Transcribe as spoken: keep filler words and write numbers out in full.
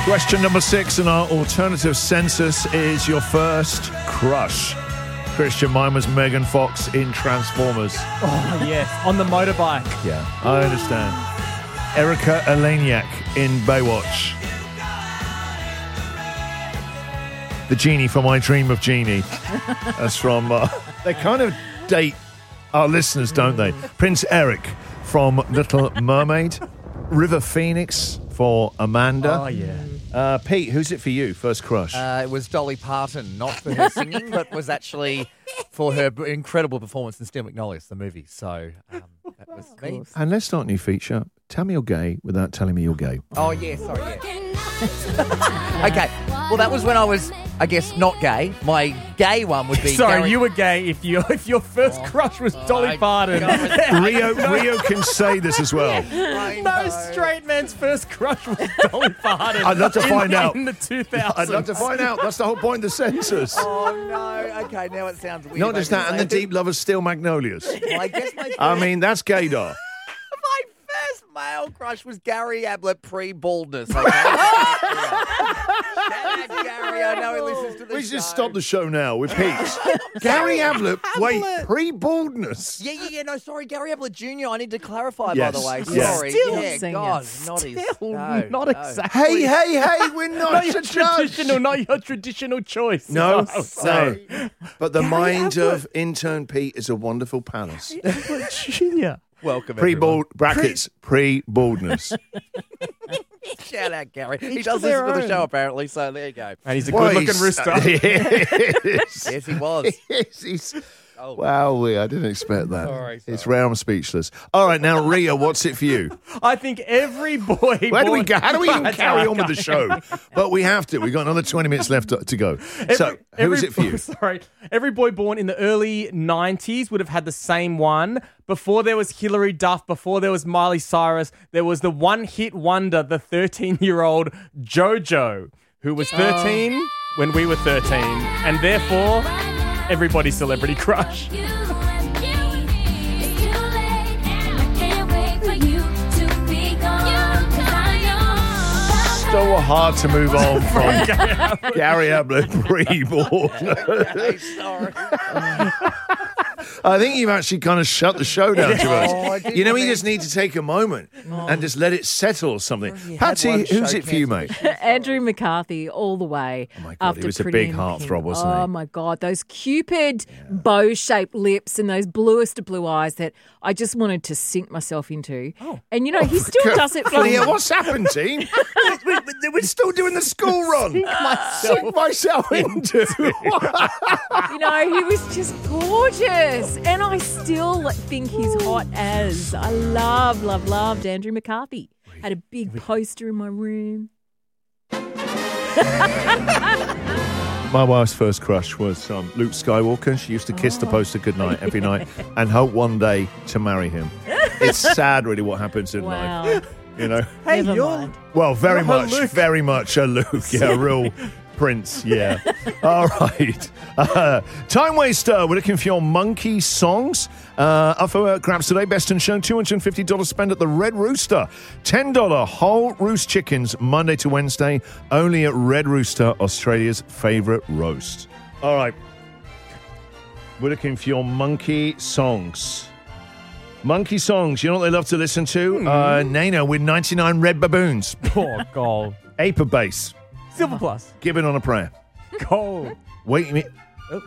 Question number six in our alternative census is your first crush. Christian, mine was Megan Fox in Transformers. Oh, yes, on the motorbike. Yeah, I understand. Erica Eleniak in Baywatch. The genie from I Dream of Jeannie. That's from... Uh, they kind of date our listeners, don't they? Prince Eric from Little Mermaid. River Phoenix for Amanda. Oh, yeah. Uh, Pete, who's it for you? First crush. Uh, it was Dolly Parton, not for her singing, but was actually for her b- incredible performance in Steel Magnolias, the movie. So um, that was me. And let's start a new feature. Tell me you're gay without telling me you're gay. Oh, yeah, sorry, yeah. Okay, well, that was when I was, I guess, not gay. My gay one would be... Sorry, Gary- you were gay if, you, if your first crush was Dolly I- Parton. Rio Rio can say this as well. I No know. straight man's first crush was Dolly Parton. I'd love to in- find out. In the two thousands. I'd love to find out. That's the whole point of the census. Oh, no. Okay, now it sounds weird. Not just maybe that, and the say it. deep love of Steel Magnolias. Well, I guess my I mean, that's gaydar. My first male crush was Gary Ablett pre-baldness. Okay? Shout out Gary, I know he listens to the We show. should stop the show now with Pete. Gary Ablett, wait, Ablett. pre-baldness. Yeah, yeah, yeah. No, sorry, Gary Ablett Junior I need to clarify, Yes, by the way. yes. Sorry. Still yeah, singer. God, not his. Still No, not no. exactly. Hey, hey, hey, we're not, Not your to judge. traditional, not your traditional choice. No, Oh, no. sorry. But the mind of intern Pete is a wonderful palace. Junior. Welcome, Pre-bald, brackets, pre-baldness. everyone. Shout out, Gary. He Each does to their listen to the own. show, apparently, so there you go. And he's a Well, good-looking he's- rooster. Yes. Yes, he was. Yes, he's... Oh. Wow, I didn't expect that. Sorry, sorry. It's rare I'm speechless. All right, now, Ria, what's it for you? I think every boy. Where do we born- go? How do we even Right, carry sorry, on with the show? But we have to. We've got another twenty minutes left to, to go. so, who every is it for you? boy- Sorry. Every boy born in the early nineties would have had the same one. Before there was Hilary Duff, before there was Miley Cyrus, there was the one-hit wonder, the thirteen-year-old JoJo, who was thirteen when we were thirteen. And therefore, everybody's celebrity crush. So hard to move on from Gary Ablett pre-born. Okay, sorry. I think you've actually kind of shut the show down to Oh, I us. did You know, my you best. just need to take a moment and just let it settle or something. had Patty, one who's show it for you, mate? cancelled. Andrew McCarthy all the way. Oh my God, he after was a Pretty big in Pink. heartthrob, wasn't oh he? my God, those cupid bow-shaped lips and those bluest of blue eyes that I just wanted to sink myself into. Oh. And you know, he still does it for Bloody hell, what's happened, team? we, we, we're still doing the school run. Sink myself into. You know, he was just gorgeous. And I still think he's hot as. I love, love, loved Andrew McCarthy. Had a big poster in my room. My wife's first crush was um, Luke Skywalker. She used to kiss the poster goodnight every night and hope one day to marry him. It's sad, really, what happens in Wow. life. You know? Hey, Never you're... mind. Well, very You're a much, Luke. very much a Luke. Yeah, a real prince, yeah. All right. Uh, Time Waster, we're looking for your monkey songs. Uh, up for uh, grabs today, Best in Show, two hundred fifty dollars spent at the Red Rooster. ten dollars whole roost chickens, Monday to Wednesday, only at Red Rooster, Australia's favourite roast. All right. We're looking for your monkey songs. Monkey songs, you know what they love to listen to? Hmm. Uh, Nana with ninety-nine Red Baboons. Oh, gold. Ape Bass. Silver Plus. Give it on a prayer. Gold. Wait a minute.